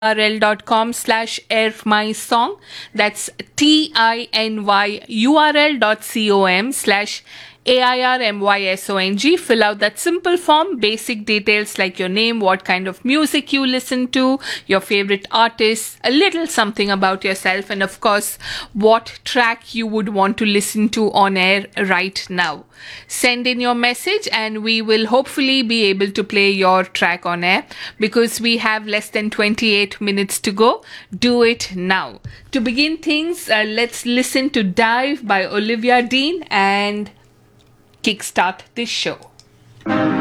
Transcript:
tinyurl.com/airmysong. That's tinyurl.com/airmysong. Fill out that simple form, basic details like your name, what kind of music you listen to, your favorite artists, a little something about yourself, and of course, what track you would want to listen to on air right now. Send in your message and we will hopefully be able to play your track on air. Because we have less than 28 minutes to go, do it now. To begin things, let's listen to Dive by Olivia Dean and kickstart this show.